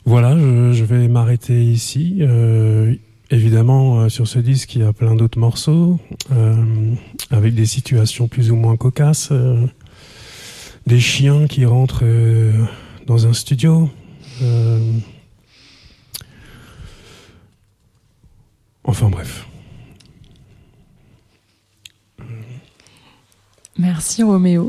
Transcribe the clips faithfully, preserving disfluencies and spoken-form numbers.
Voilà, je, je vais m'arrêter ici. Euh, évidemment, euh, sur ce disque, il y a plein d'autres morceaux, euh, avec des situations plus ou moins cocasses, euh, des chiens qui rentrent euh, dans un studio. Euh, enfin bref. Merci Roméo.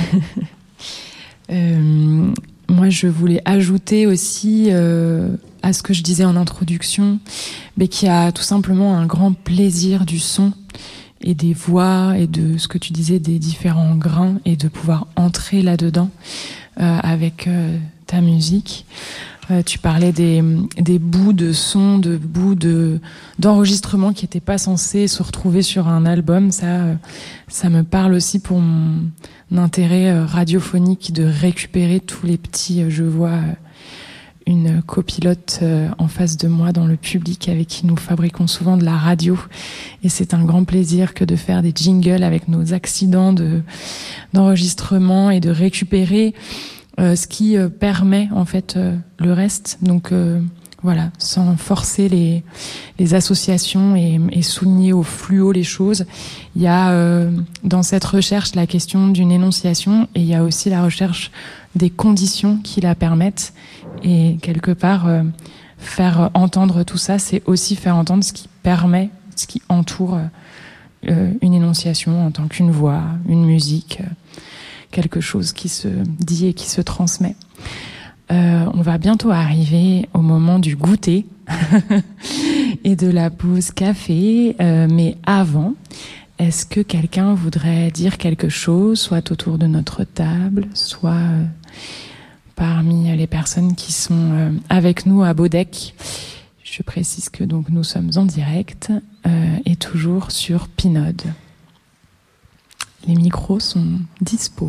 euh, moi, je voulais ajouter aussi euh, à ce que je disais en introduction, mais qu'il y a tout simplement un grand plaisir du son et des voix et de ce que tu disais des différents grains et de pouvoir entrer là-dedans euh, avec euh, ta musique. Euh, tu parlais des, des bouts de son, de bouts de, d'enregistrement qui n'étaient pas censés se retrouver sur un album. Ça, euh, ça me parle aussi pour mon intérêt euh, radiophonique de récupérer tous les petits... Euh, je vois euh, une copilote euh, en face de moi dans le public avec qui nous fabriquons souvent de la radio. Et c'est un grand plaisir que de faire des jingles avec nos accidents de, d'enregistrement et de récupérer Euh, ce qui euh, permet en fait euh, le reste, donc euh, voilà, sans forcer les les associations et, et souligner au fluo les choses. Il y a euh, dans cette recherche la question d'une énonciation et il y a aussi la recherche des conditions qui la permettent et quelque part euh, faire entendre tout ça, c'est aussi faire entendre ce qui permet, ce qui entoure euh, une énonciation en tant qu'une voix, une musique. Euh, quelque chose qui se dit et qui se transmet. Euh, on va bientôt arriver au moment du goûter et de la pause café, euh, mais avant, est-ce que quelqu'un voudrait dire quelque chose, soit autour de notre table, soit euh, parmi les personnes qui sont euh, avec nous à Bodec? Je précise que donc nous sommes en direct euh, et toujours sur Pinode. Les micros sont dispo.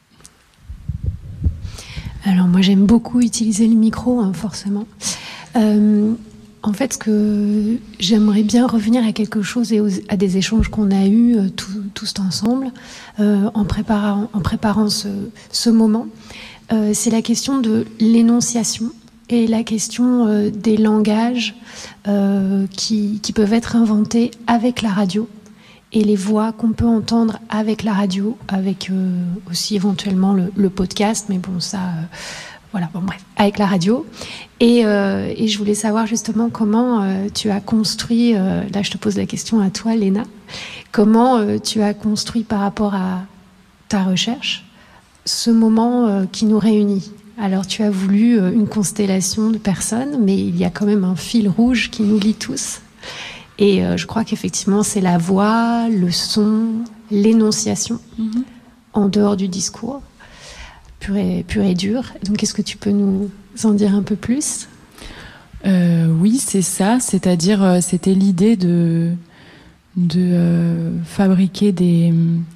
Alors moi j'aime beaucoup utiliser le micro, hein, forcément. Euh, en fait, ce que j'aimerais bien revenir à quelque chose et aux, à des échanges qu'on a eus euh, tout, tous ensemble euh, en préparant, en préparant ce, ce moment. Euh, c'est la question de l'énonciation et la question euh, des langages euh, qui, qui peuvent être inventés avec la radio. Et les voix qu'on peut entendre avec la radio, avec euh, aussi éventuellement le, le podcast, mais bon, ça, euh, voilà, bon, bref, avec la radio. Et, euh, et je voulais savoir justement comment euh, tu as construit, euh, là je te pose la question à toi, Léna, comment euh, tu as construit par rapport à ta recherche ce moment euh, qui nous réunit. Alors tu as voulu euh, une constellation de personnes, mais il y a quand même un fil rouge qui nous lie tous. Et euh, je crois qu'effectivement, c'est la voix, le son, l'énonciation, mm-hmm. en dehors du discours, pur et, pur et dur. Donc, est-ce que tu peux nous en dire un peu plus ? euh, Oui, c'est ça. C'est-à-dire, euh, c'était l'idée de, de euh, fabriquer des,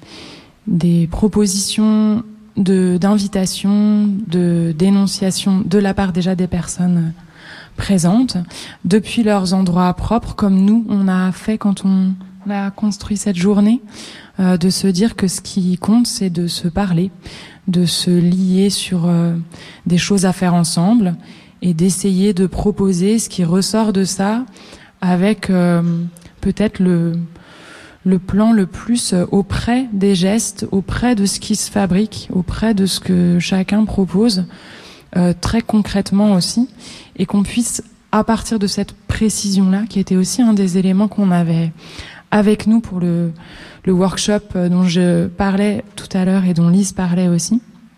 des propositions de, d'invitation, de, d'énonciation de la part déjà des personnes présentes, depuis leurs endroits propres, comme nous, on a fait quand on a construit cette journée, euh, de se dire que ce qui compte, c'est de se parler, de se lier sur euh, des choses à faire ensemble et d'essayer de proposer ce qui ressort de ça avec euh, peut-être le, le plan le plus auprès des gestes, auprès de ce qui se fabrique, auprès de ce que chacun propose, euh, très concrètement aussi, et qu'on puisse, à partir de cette précision-là, qui était aussi un des éléments qu'on avait avec nous pour le, le workshop dont je parlais tout à l'heure et dont Lise parlait aussi,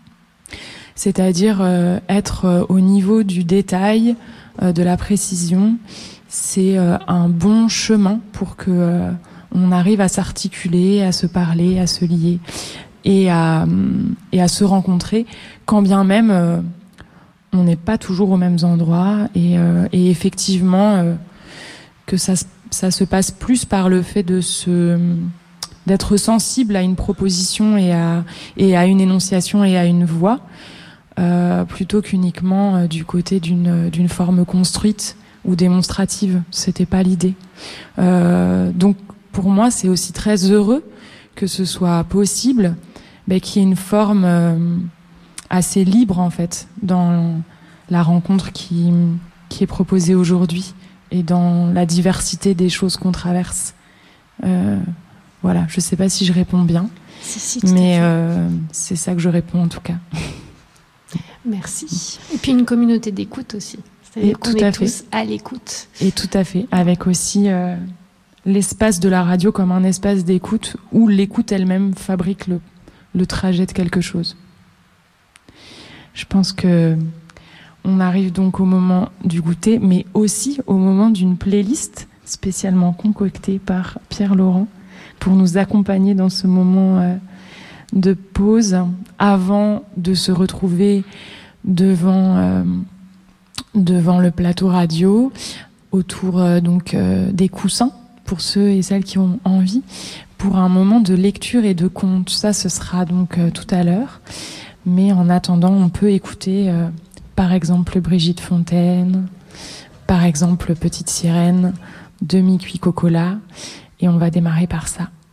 c'est-à-dire euh, être euh, au niveau du détail, euh, de la précision, c'est euh, un bon chemin pour que euh, on arrive à s'articuler, à se parler, à se lier et à, et à se rencontrer, quand bien même euh, on n'est pas toujours aux mêmes endroits et, euh, et effectivement euh, que ça, ça se passe plus par le fait de se, d'être sensible à une proposition et à, et à une énonciation et à une voix, euh, plutôt qu'uniquement euh, du côté d'une, d'une forme construite ou démonstrative. C'était pas l'idée. Euh, donc pour moi, c'est aussi très heureux que ce soit possible, ben, qu'il y ait une forme euh, assez libre en fait dans la rencontre qui, qui est proposée aujourd'hui et dans la diversité des choses qu'on traverse. Euh, voilà, je sais pas si je réponds bien, si, si, mais euh, c'est ça que je réponds en tout cas. Merci. Et puis une communauté d'écoute aussi. C'est-à-dire qu'on est tous à l'écoute. Et tout à fait, avec aussi euh, l'espace de la radio comme un espace d'écoute où l'écoute elle-même fabrique le, le trajet de quelque chose. Je pense que on arrive donc au moment du goûter, mais aussi au moment d'une playlist spécialement concoctée par Pierre Laurent pour nous accompagner dans ce moment euh, de pause avant de se retrouver devant euh, devant le plateau radio, autour euh, donc euh, des coussins pour ceux et celles qui ont envie, pour un moment de lecture et de conte. Ça, ce sera donc euh, tout à l'heure. Mais en attendant, on peut écouter, euh, par exemple, Brigitte Fontaine, par exemple, Petite Sirène, Demi-cuit Cocola, et on va démarrer par ça.